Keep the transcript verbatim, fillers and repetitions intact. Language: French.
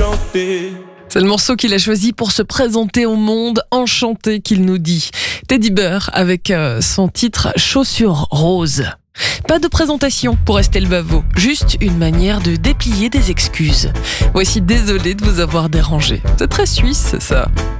enchanté. C'est le morceau qu'il a choisi pour se présenter au monde, enchanté qu'il nous dit. Teddy Bear avec euh, son titre Chaussures roses. Pas de présentation pour Estelle Bavot, juste une manière de déplier des excuses. Voici désolé de vous avoir dérangé. C'est très suisse ça.